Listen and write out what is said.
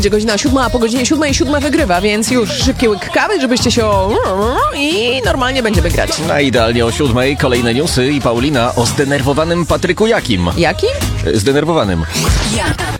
Godzina 7, a po godzinie 7 wygrywa, więc już szybki łyk kawy, żebyście się i normalnie będziemy grać. A idealnie o 7 kolejne newsy i Paulina o zdenerwowanym Patryku Jakim. Jakim? Zdenerwowanym. Jaka?